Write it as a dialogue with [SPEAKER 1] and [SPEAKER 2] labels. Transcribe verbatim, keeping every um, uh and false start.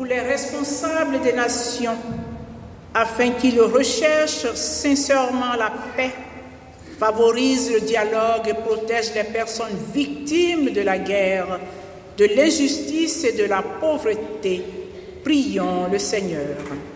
[SPEAKER 1] pour les responsables des nations, afin qu'ils recherchent sincèrement la paix, favorisent le dialogue et protègent les personnes victimes de la guerre, de l'injustice et de la pauvreté. Prions le Seigneur.